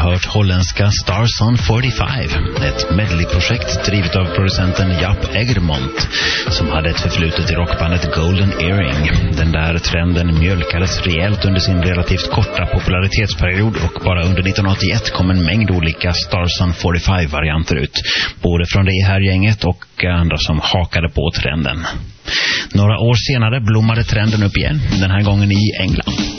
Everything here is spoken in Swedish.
hört holländska Stars on 45, ett medleyprojekt drivet av producenten Jaap Egermont som hade ett förflutet i rockbandet Golden Earring. Den där trenden mjölkades rejält under sin relativt korta popularitetsperiod och bara under 1981 kom en mängd olika Stars on 45-varianter ut, både från det här gänget och andra som hakade på trenden. Några år senare blommade trenden upp igen, den här gången i England.